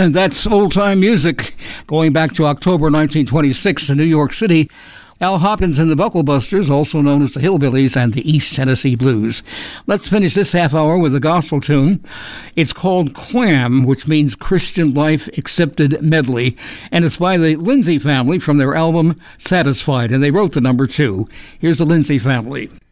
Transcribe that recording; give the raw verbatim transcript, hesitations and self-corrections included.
And that's old-time music going back to October nineteen twenty-six in New York City. Al Hopkins and the Bucklebusters, also known as the Hillbillies and the East Tennessee Blues. Let's finish this half hour with a gospel tune. It's called Quam, which means Christian Life Accepted Medley, and it's by the Lindsay family from their album Satisfied, and they wrote the number two. Here's the Lindsay family.